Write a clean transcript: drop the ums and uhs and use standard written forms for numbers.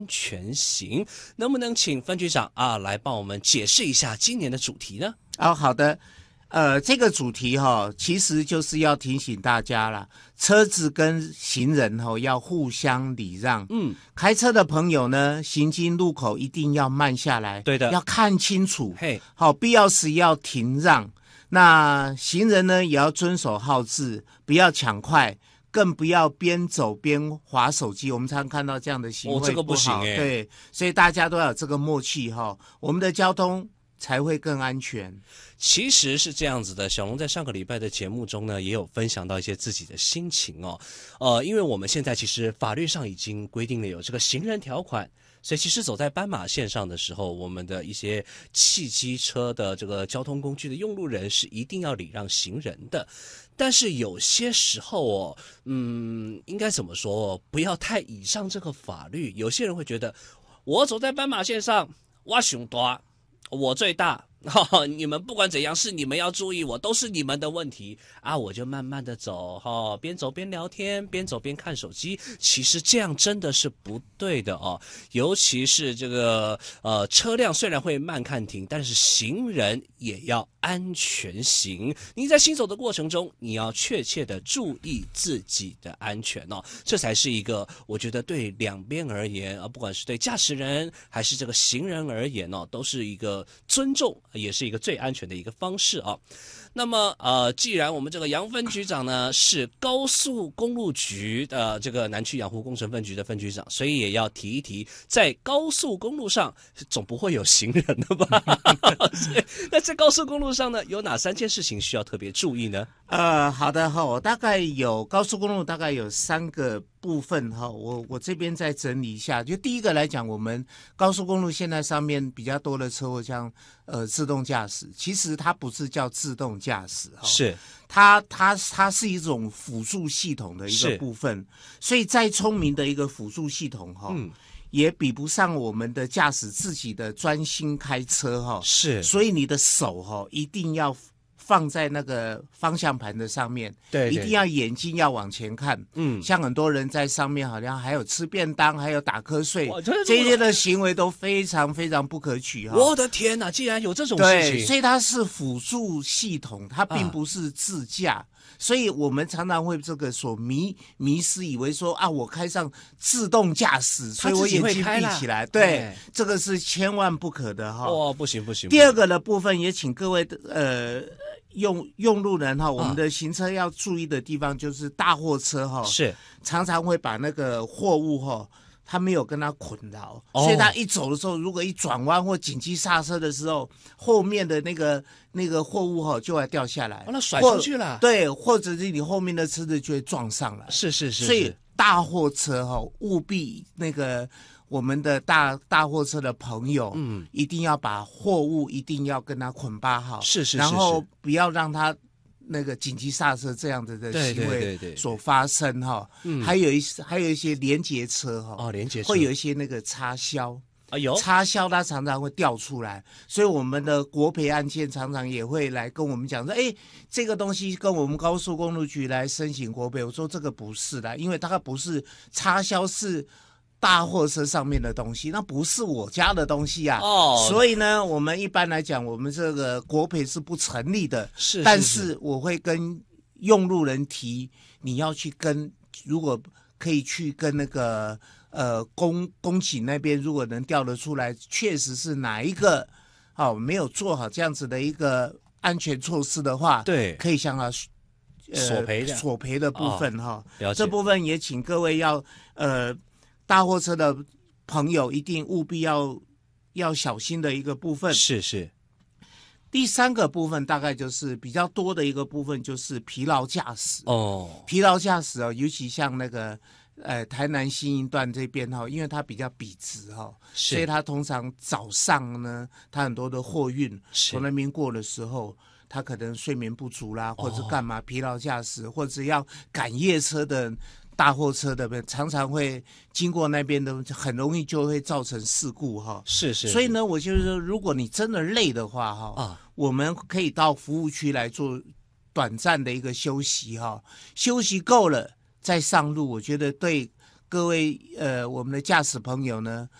全行，能不能请分局长来帮我们解释一下今年的主题呢？ 好的，这个主题其实就是要提醒大家啦，车子跟行人要互相礼让。开车的朋友呢，行经路口一定要慢下来， 对的， 要看清楚， 好， 必要时要停让。那行人呢，也要遵守号志，不要抢快。更不要边走边滑手机，我们常常看到这样的行为不好， 这个不行对，所以大家都要有这个默契我们的交通才会更安全。 其实是这样子的，小龙在上个礼拜的节目中呢，也有分享到一些自己的心情因为我们现在其实法律上已经规定了有这个行人条款。所以其实走在斑马线上的时候，我们的一些汽机车的这个交通工具的用路人是一定要礼让行人的。但是有些时候应该怎么说不要太倚仗这个法律。有些人会觉得，我走在斑马线上，我最大，我最大。你们不管怎样是你们要注意我，都是你们的问题我就慢慢的走边走边聊天，边走边看手机。其实这样真的是不对的尤其是这个车辆虽然会慢看停，但是行人也要安全行。你在行走的过程中，你要确切的注意自己的安全这才是一个我觉得对两边而言不管是对驾驶人还是这个行人而言都是一个尊重，也是一个最安全的一个方式那么既然我们这个杨分局长呢是高速公路局的这个南区养护工程分局的分局长，所以也要提一提，在高速公路上总不会有行人的吧那在高速公路上呢，有哪3件事情需要特别注意呢？ 好的我大概有高速公路大概有3个部分我这边再整理一下。就第一个来讲，我们高速公路现在上面比较多的车祸像自动驾驶，其实它不是叫自动驾驶是它是一种辅助系统的一个部分，所以再聪明的一个辅助系统也比不上我们的驾驶自己的专心开车是， 所以你的手一定要放在那个方向盘的上面， 对， 一定要眼睛要往前看。像很多人在上面好像还有吃便当，还有打瞌睡，这些的行为都非常非常不可取我的天哪，竟然有这种事情！ 对，所以它是辅助系统，它并不是自驾。所以我们常常会这个所迷失，以为说我开上自动驾驶，所以我眼睛闭起来。对，这个是千万不可的不行。 第二个的部分也请各位用路人我们的行车要注意的地方就是大货车是常常会把那个货物他没有跟他捆牢，所以他一走的时候，如果一转弯或紧急刹车的时候，后面的那个货物就会掉下来， 那甩出去了。 对，或者是你后面的车子就会撞上来。 是， 所以大货车务必那个我们的大货车的朋友，一定要把货物一定要跟他捆绑好， 是， 然后不要让他那个紧急刹车这样子的行为所发生还有一些连结车连结车会有一些那个插销有插销它常常会掉出来，所以我们的国赔案件常常也会来跟我们讲说，这个东西跟我们高速公路局来申请国赔。我说这个不是的，因为它不是插销，是大货车上面的东西，那不是我家的东西所以呢，我们一般来讲，我们这个国赔是不成立的。但是我会跟用路人提，你要去跟，如果可以去跟那个公警那边，如果能调得出来，确实是哪一个没有做好这样子的一个安全措施的话， 对， 可以向他索赔的部分这部分也请各位要大货车的朋友一定务必要小心的一个部分。 是。 第3个部分大概就是比较多的一个部分，就是疲劳驾驶疲劳驾驶尤其像那个台南新营段这边因为它比较笔直所以它通常早上呢，它很多的货运从那边过的时候，他可能睡眠不足啦，或者干嘛疲劳驾驶，或者要赶夜车的大货车的常常会经过那边的，很容易就会造成事故是。 所以呢，我就是说，如果你真的累的话我们可以到服务区来做短暂的一个休息休息够了再上路，我觉得对各位我们的驾驶朋友呢，